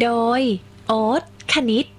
โดยโอ๊ตคณิต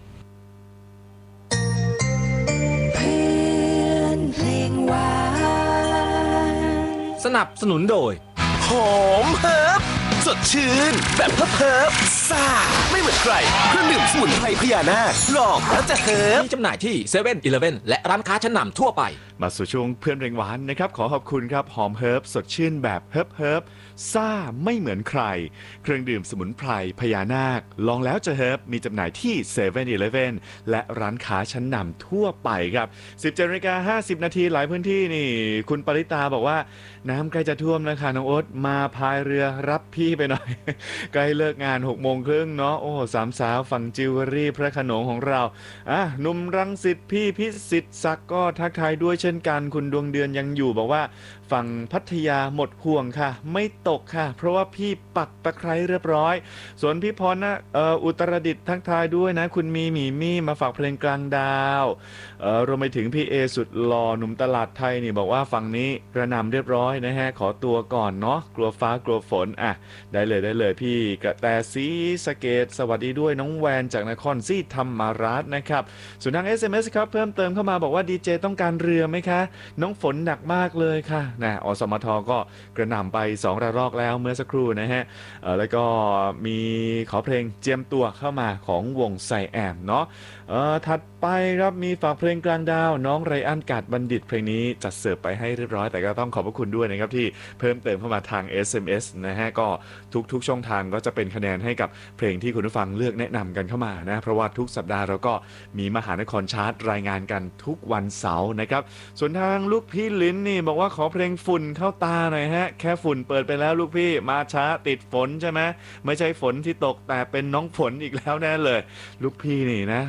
เพื่อนเพลงหวานสนับสนุนโดยหอมเฮิร์บสดชื่นแบบเฮิร์บซ่าไม่เหมือนใครเครื่องดื่มสมุนไพรพญานาคลองแล้วจะเฮิร์บมีจำหน่ายที่7 e เ e ่ e อและร้านค้าชั้นนำทั่วไปมาสู่ช่วงเพื่อนเพลงหวานนะครับขอขอบคุณครับหอมเฮิร์บสดชื่นแบบเฮิร์บซ่าไม่เหมือนใครเครื่องดื่มสมุนไพรพญานาคลองแล้วจะเฮิร์บมีจำหน่ายที่7 e เ e ่ e และร้านค้าชั้นนำทั่วไปครับ 17:50 นาทีหลายพื้นที่นี่คุณปริตาบอกว่าน้ำใกล้จะท่วมแล้วค่ะน้องโอ๊ตมาพายเรือรับพี่ไปหน่อย ใกล้เลิกงาน6:30เนาะโอ้สามสาวฝั่งจิวเวลรี่พระโขนงของเราหนุ่มรังสิตพี่พิสิทธิ์ศักดิ์ก็ทักทายด้วยเช่นกันคุณดวงเดือนยังอยู่บอกว่าฝั่งพัทยาหมดห่วงค่ะไม่ตกค่ะเพราะว่าพี่ปักตะไคร้เรียบร้อยส่วนพี่พรนะอุตรดิตถ์ทักทายด้วยนะคุณมีหมีมี่มาฝากเพลงกลางดาวรวมไปถึงพี่เอสุดหล่อหนุ่มตลาดไทยนี่บอกว่าฝั่งนี้กระหน่ำเรียบร้อยนะฮะขอตัวก่อนเนาะกลัวฟ้ากลัวฝนได้เลยพี่กระแตศรีสะเกษสวัสดีด้วยน้องแวนจากนครศรีธรรมราชนะครับส่วนทาง SMS ครับเพิ่มเติมเข้ามาบอกว่าดีเจต้องการเรือไหมคะน้องฝนหนักมากเลยค่ะอสมทก็กระหน่ำไป2 ระลอกแล้วเมื่อสักครู่นะฮะแล้วก็มีขอเพลงเจียมตัวเข้ามาของวงไซแอมเนาะถัดไปครับมีฝากเพลงกลางดาวน้องไรอันกาดบัณฑิตเพลงนี้จัดเสิร์ฟไปให้เรียบร้อยแต่ก็ต้องขอบพระคุณด้วยนะครับที่เพิ่มเติมเข้ามาทาง SMS นะฮะก็ทุกช่องทางก็จะเป็นคะแนนให้กับเพลงที่คุณผู้ฟังเลือกแนะนำกันเข้ามานะเพราะว่าทุกสัปดาห์เราก็มีมหานครชาร์ตรายงานกันทุกวันเสาร์นะครับส่วนทางลูกพี่ลิ้นนี่บอกว่าขอเพลงฝุ่นเข้าตาหน่อยฮะแค่ฝุ่นเปิดไปแล้วลูกพี่มาช้าติดฝนใช่ไหมไม่ใช่ฝนที่ตกแต่เป็นน้องฝนอีกแล้วแน่เลยลูกพี่นี่นะ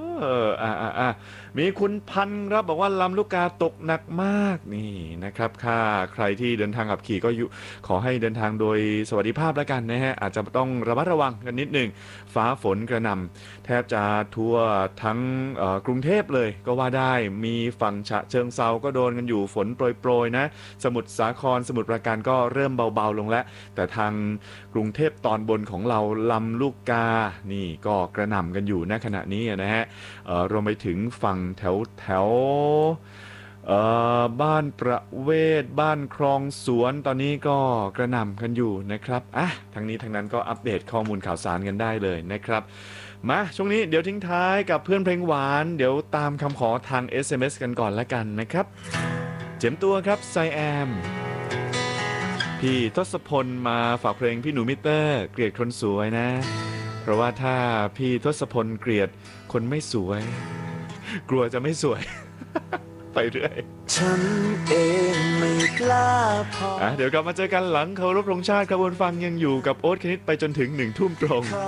มีคุณพันครับบอกว่าลำลูกกาตกหนักมากนี่นะครับใครที่เดินทางขับขี่ก็ขอให้เดินทางโดยสวัสดิภาพแล้วกันนะฮะอาจจะต้องระมัดระวังกันนิดหนึ่งฟ้าฝนกระหน่ำแทบจะทั่วทั้งกรุงเทพเลยก็ว่าได้มีฝั่งฉะเชิงเทราก็โดนกันอยู่ฝนโปรยๆนะสมุทรสาครสมุทรปราการก็เริ่มเบาๆลงแล้วแต่ทางกรุงเทพตอนบนของเราลำลูกกานี่ก็กระหน่ำกันอยู่ณขณะนี้นะฮะรวมไปถึงฝั่งแถวบ้านประเวศบ้านคลองสวนตอนนี้ก็กระหน่ำกันอยู่นะครับทั้งนี้ทั้งนั้นก็อัปเดตข้อมูลข่าวสารกันได้เลยนะครับมาช่วงนี้เดี๋ยวทิ้งท้ายกับเพื่อนเพลงหวานเดี๋ยวตามคำขอทาง SMS กันก่อนละกันนะครับเจ็มตัวครับไซแอมพี่ทศพลมาฝากเพลงพี่หนูมิเตอร์เกลียดคนสวยนะเพราะว่าถ้าพี่ทศพลเกลียดคนไม่สวยกลัวจะไม่สวย ไปเรื่อยฉันเองไม่กล้าพอเดี๋ยวกลับมาเจอกันหลังเคารพธงชาติครับคุณฟังยังอยู่กับโอ๊ตคณิตไปจนถึง1 ทุ่มตรง